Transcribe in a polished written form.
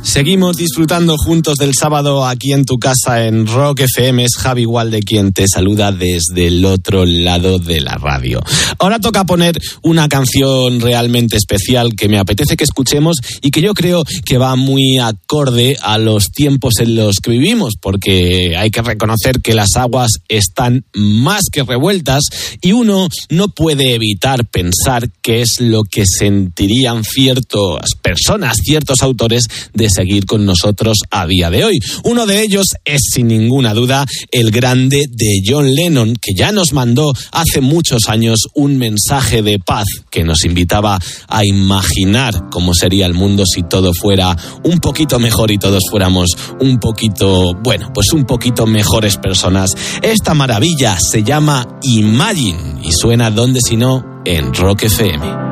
Seguimos disfrutando juntos del sábado aquí en tu casa en Rock FM. Es Javi Walde quien te saluda desde el otro lado de la radio. Ahora toca poner una canción realmente especial que me apetece que escuchemos y que yo creo que va muy acorde a los tiempos en los que vivimos, porque hay que reconocer que las aguas están más que revueltas y uno no puede evitar pensar qué es lo que sentirían ciertas personas, ciertos autores de seguir con nosotros a día de hoy. Uno de ellos es, sin ninguna duda, el grande de John Lennon, que ya nos mandó hace muchos años un mensaje de paz que nos invitaba a imaginar cómo sería el mundo si todo fuera un poquito mejor y todos fuéramos un poquito mejores personas. Esta maravilla se llama Imagine y suena donde si no en Rock FM.